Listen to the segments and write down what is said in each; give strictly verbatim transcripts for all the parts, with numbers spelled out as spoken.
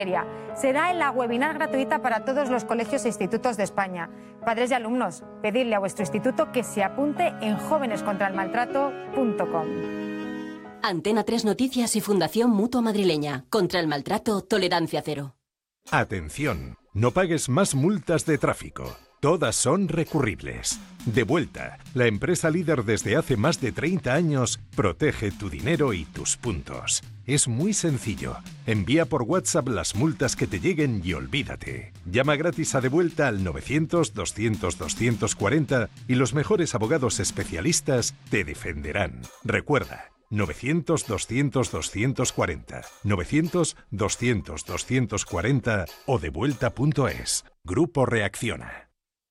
será en la webinar gratuita para todos los colegios e institutos de España. Padres y alumnos, pedidle a vuestro instituto que se apunte en jóvenes contra el maltrato punto com. Antena tres Noticias y Fundación Mutua Madrileña. Contra el maltrato, tolerancia cero. Atención, no pagues más multas de tráfico. Todas son recurribles. Devuelta, la empresa líder desde hace más de treinta años, protege tu dinero y tus puntos. Es muy sencillo. Envía por WhatsApp las multas que te lleguen y olvídate. Llama gratis a Devuelta al novecientos, doscientos, doscientos cuarenta y los mejores abogados especialistas te defenderán. Recuerda, novecientos, doscientos, doscientos cuarenta, novecientos, doscientos, doscientos cuarenta o devuelta punto es. Grupo Reacciona.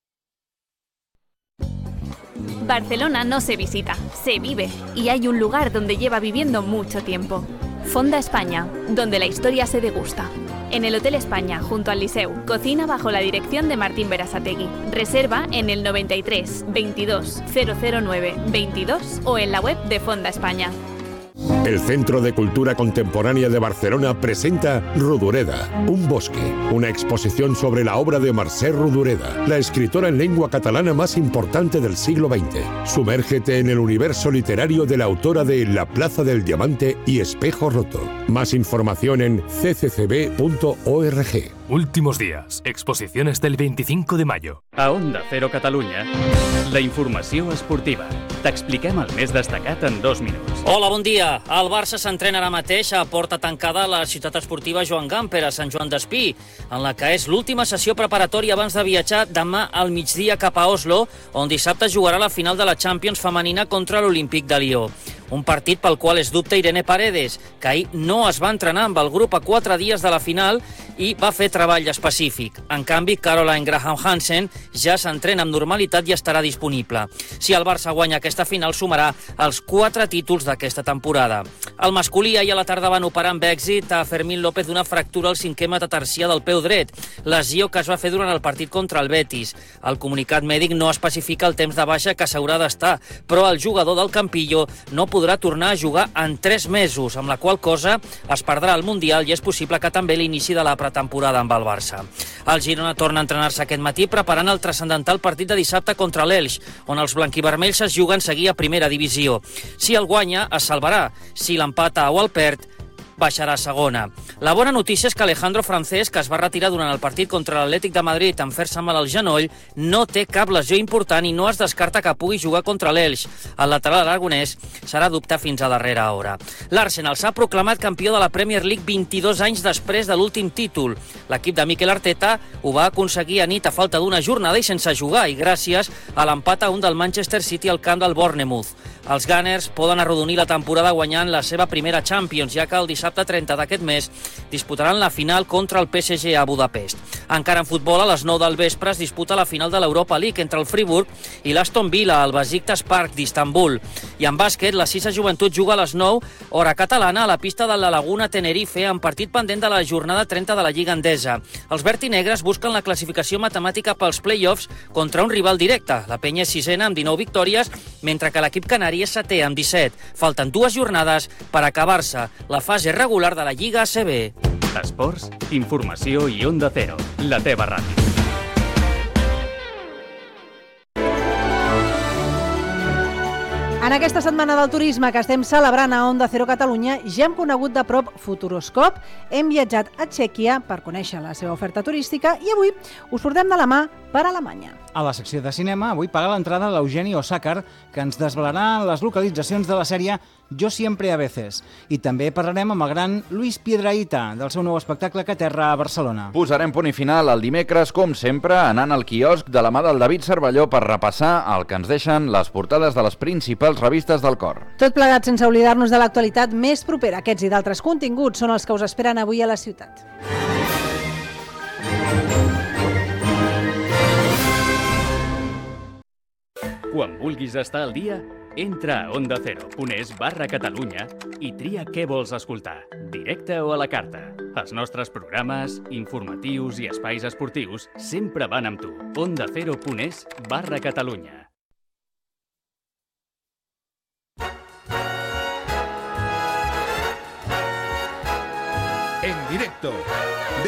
Barcelona no se visita, se vive, y hay un lugar donde lleva viviendo mucho tiempo. Fonda España, donde la historia se degusta. En el Hotel España, junto al Liceu, cocina bajo la dirección de Martín Berasategui. Reserva en el noventa y tres, veintidós, cero cero nueve, veintidós o en la web de Fonda España. El Centro de Cultura Contemporánea de Barcelona presenta Rodoreda, un bosque, una exposición sobre la obra de Mercè Rodoreda, la escritora en lengua catalana más importante del siglo veinte. Sumérgete en el universo literario de la autora de La Plaza del Diamante y Espejo Roto. Más información en c c c b punto org. Últimos días. Exposiciones del veinticinco de mayo. A Onda Cero Catalunya, la informació esportiva. T'expliquem el més destacat en dos minuts. Hola, bon dia. El Barça s'entrena ara mateix a porta tancada a la ciutat esportiva Joan Gamper, a Sant Joan d'Espí, en la que és l'última sessió preparatòria abans de viatjar demà al migdia cap a Oslo, on dissabte jugarà la final de la Champions femenina contra l'Olímpic de Lió. Un partit pel qual es dubta Irene Paredes, que ahir no es va entrenar amb el grup a quatre dies de la final i va fer treball específic. En canvi, Caroline Graham Hansen ja s'entrena amb normalitat i estarà disponible. Si el Barça guanya aquesta final, sumarà els quatre títols d'aquesta temporada. El masculí ahir a la tarda van operar amb èxit a Fermín López d'una fractura al cinquè metatarsià del peu dret, lesió que es va fer durant el partit contra el Betis. El comunicat mèdic no especifica el temps de baixa que s'haurà d'estar, però el jugador del Campillo no podrà tornar a jugar en tres mesos, amb la qual cosa es perdrà el Mundial i és possible que també l'inici de la pretemporada amb el Barça. El Girona torna a entrenar-se aquest matí preparant el transcendental partit de dissabte contra l'Elx, on els blanquivermells es juguen seguir a primera divisió. Si el guanya, es salvarà. Si l'empata o el perd, baixarà a segona. La bona notícia és que Alejandro Francés, que es va retirar durant el partit contra l'Atlètic de Madrid en fer-se mal al genoll, no té cap lesió important i no es descarta que pugui jugar contra l'Elx. El lateral aragonès serà dubte fins a darrera hora. L'Arsenal s'ha proclamat campió de la Premier League vint-i-dos anys després de l'últim títol. L'equip de Mikel Arteta ho va aconseguir a nit a falta d'una jornada i sense jugar, i gràcies a l'empat a un del Manchester City al camp del Bournemouth. Els Gunners poden arrodonir la temporada guanyant la seva primera Champions, ja que el dissabte trenta d'aquest mes disputaran la final contra el P S G a Budapest. Encara en futbol, a les nou del vespre es disputa la final de l'Europa League entre el Friburg i l'Aston Villa al Besiktas Park d'Istanbul. I en bàsquet, la Sisa Joventut juga a les nou, hora catalana, a la pista de la Laguna Tenerife, en partit pendent de la jornada trenta de la Lliga Endesa. Els vertinegres busquen la classificació matemàtica pels play-offs contra un rival directe. La Penya és sisena amb dinou victòries, mentre que l'equip canari és setè amb disset. Falten dues jornades per acabar-se la fase regular de la Lliga A C B. Esports, informació i Onda Cero, la teva ràdio. En aquesta setmana del turisme que estem celebrant a Onda Cero Catalunya ja hem conegut de prop Futuroscope, hem viatjat a Txèquia per conèixer la seva oferta turística i avui us portem de la mà per Alemanya. A la secció de cinema avui paga l'entrada l'Eugeni Osàcar, que ens desvelarà les localitzacions de la sèrie Jo siempre a veces. I també parlarem amb el gran Luis Piedrahita del seu nou espectacle que aterra a Barcelona. Posarem punt i final el dimecres, com sempre, anant al quiosc de la mà del David Cervelló per repassar el que ens deixen les portades de les principals revistes del cor. Tot plegat sense oblidar-nos de l'actualitat més propera. Aquests i d'altres continguts són els que us esperen avui a la ciutat. Quan vulguis estar al dia, entra a onda cero punt es barra Catalunya i tria què vols escoltar, directe o a la carta. Els nostres programes, informatius i espais esportius sempre van amb tu. onda cero punt es barra Catalunya. En directo,